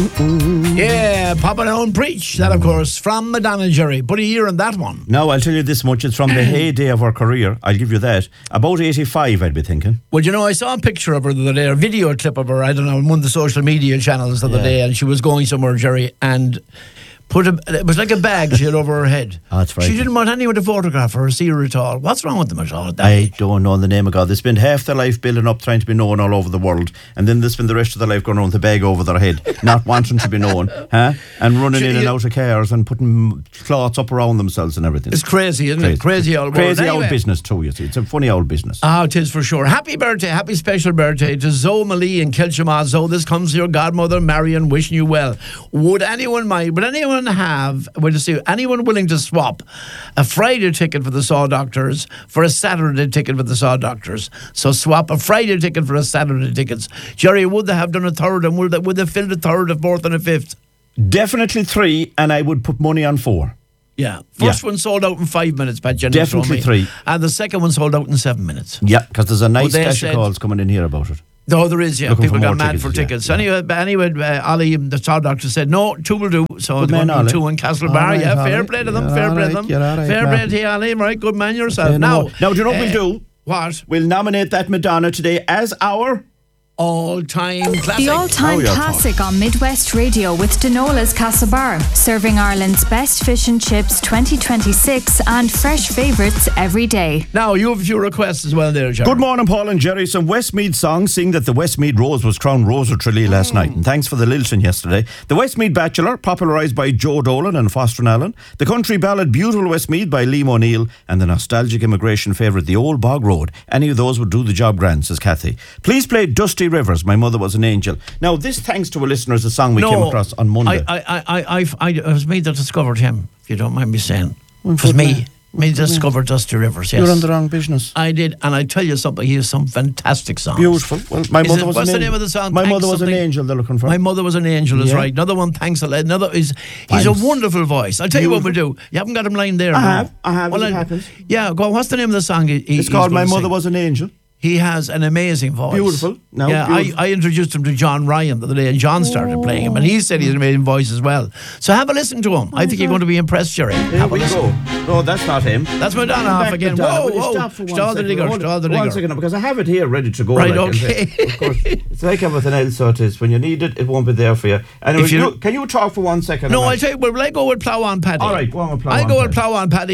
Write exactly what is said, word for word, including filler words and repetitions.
Yeah, Papa Down Preach. That, of course, from Madonna, Jerry. Put a year on that one. No, I'll tell you this much. It's from the heyday of her career. I'll give you that. About eighty-five, I'd be thinking. Well, you know, I saw a picture of her the other day, a video clip of her, I don't know, on one of the social media channels the other Yeah. day, and she was going somewhere, Jerry, and put a, it was like a bag she had over her head. Oh, that's right. She didn't want anyone to photograph her or see her at all. What's wrong with them at all? At that I age? don't know in the name of God. They spend half their life building up, trying to be known all over the world, and then they spend the rest of their life going around with a bag over their head, not wanting to be known, huh? And running Should in you- and out of cars and putting cloths up around themselves and everything. It's crazy, isn't Crazy. it? Crazy old world. Crazy Anyway. old business too, you see. It's a funny old business. Ah, it is for sure. Happy birthday, happy special birthday to Zoe Malee in Kilchama. Zoe, this comes to your godmother, Marion, wishing you well. Would anyone mind, would anyone have, would you see, anyone willing to swap a Friday ticket for the Saw Doctors for a Saturday ticket for the Saw Doctors? So swap a Friday ticket for a Saturday ticket. Jerry, would they have done a third, and would they, would they filled a third, a fourth and a fifth? Definitely three, and I would put money on four. Yeah. First Yeah. one sold out in five minutes, Pat Jennings Definitely told me. three. And the second one sold out in seven minutes. Yeah, because there's a nice they stash said- of calls coming in here about it. No, there is, yeah. Looking People for got more mad tickets, for yeah, tickets. yeah. Anyway, but anyway, uh, Ali, the Saw Doctor, said, no, two will do. So Good they're man, going to Ali. do two in Castlebar. All right, yeah, all fair right. play to them, You're fair all play to right, them. you're all right, fair man. play to you, Ali. Right, good man yourself. Okay, now, no. Now, do you know what uh, we'll do? What? We'll nominate that Madonna today as our... All-time classic. The all-time Oh, yeah, classic on Midwest Radio with Denola's Castlebar, serving Ireland's best fish and chips twenty twenty-six and fresh favourites every day. Now, you have a few requests as well there, Jerry. Good morning, Paul and Jerry. Some Westmead songs, seeing that the Westmead Rose was crowned Rose of Tralee last Mm. night. And thanks for the Lilton yesterday. The Westmead Bachelor, popularised by Joe Dolan and Foster Allen. The country ballad Beautiful Westmead by Liam O'Neill. And the nostalgic immigration favourite, The Old Bog Road. Any of those would do the job grand, says Kathy. Please play Dusty Rivers, My Mother Was an Angel. Now, this thanks to a listener is a song we no, came across on Monday. I, I, I, I, I, I, it was me that discovered him, if you don't mind me saying. Well, It was good me. man. Me discovered Dusty Rivers, yes. You're on the wrong business. I did, and I tell you something, he has some fantastic songs. Beautiful. Well, my Is mother it- was what's an the name angel. of the song? My Thanks mother was an something. angel. They're looking for. My Mother Was an Angel is Yeah. right. Another one, thanks a lot. Another is, he's Thanks. a wonderful voice. I'll tell you what we'll do. You haven't got him lined there. I no? have. I have, as it I- happens. Yeah, go on. What's the name of the song? He, he- It's he's called My gonna Mother sing? Was an Angel. He has an amazing voice. Beautiful. No, yeah, beautiful. I, I introduced him to John Ryan the other day, and John started playing him, and he said he's an amazing voice as well. So have a listen to him. I think you're going to be impressed, Jerry. Here Have a we listen. go. No, that's not him. That's Madonna Come off back, again. Madonna. Whoa, Will you whoa. Stop for one Stall the second? digger, Hold- stall the One digger. second, because I have it here ready to go. Right, like, and, uh, okay. Of course, it's like everything else, so it is. When you need it, it won't be there for you. And If you- can you talk for one second? No, on I that? tell you, well, I go with Plough on Paddy. All right, go on with Plough I on go with Paddy. Plough on Paddy.